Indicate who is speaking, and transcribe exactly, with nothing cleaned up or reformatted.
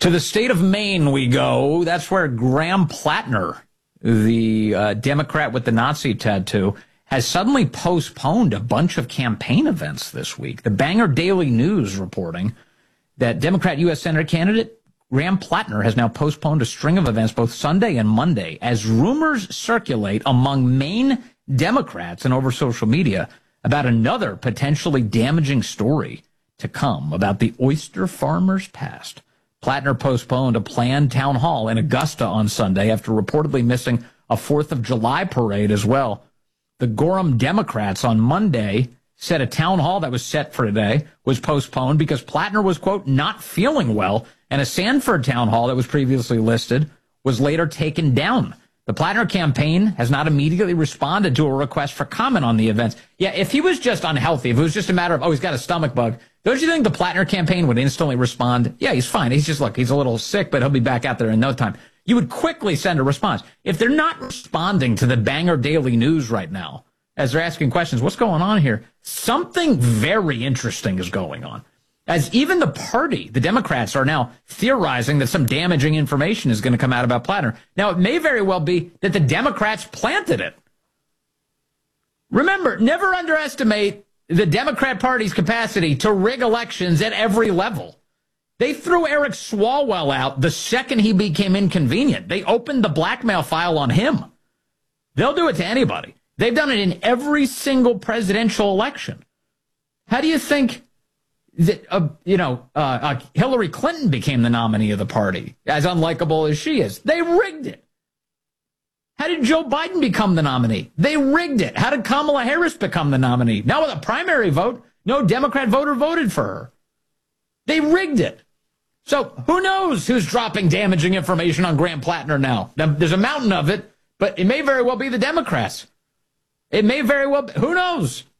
Speaker 1: To the state of Maine we go. That's where Graham Plattner, the uh, Democrat with the Nazi tattoo, has suddenly postponed a bunch of campaign events this week. The Bangor Daily News reporting that Democrat U S Senator candidate Graham Plattner has now postponed a string of events both Sunday and Monday as rumors circulate among Maine Democrats and over social media about another potentially damaging story to come about the oyster farmers' past. Plattner postponed a planned town hall in Augusta on Sunday after reportedly missing a fourth of July parade as well. The Gorham Democrats on Monday said a town hall that was set for today was postponed because Plattner was, quote, not feeling well, and a Sanford town hall that was previously listed was later taken down. The Plattner campaign has not immediately responded to a request for comment on the events. Yeah, if he was just unhealthy, if it was just a matter of, oh, he's got a stomach bug, don't you think the Plattner campaign would instantly respond? Yeah, he's fine. He's just, look, he's a little sick, but he'll be back out there in no time. You would quickly send a response. If they're not responding to the Bangor Daily News right now, as they're asking questions, what's going on here? Something very interesting is going on. As even the party, the Democrats, are now theorizing that some damaging information is going to come out about Plattner. Now, it may very well be that the Democrats planted it. Remember, never underestimate the Democrat Party's capacity to rig elections at every level. They threw Eric Swalwell out the second he became inconvenient. They opened the blackmail file on him. They'll do it to anybody. They've done it in every single presidential election. How do you think that, uh, you know, uh, uh, Hillary Clinton became the nominee of the party, as unlikable as she is? They rigged it. How did Joe Biden become the nominee? They rigged it. How did Kamala Harris become the nominee? Now with a primary vote, no Democrat voter voted for her. They rigged it. So who knows who's dropping damaging information on Graham Plattner now? Now there's a mountain of it, but it may very well be the Democrats. It may very well be. Who knows?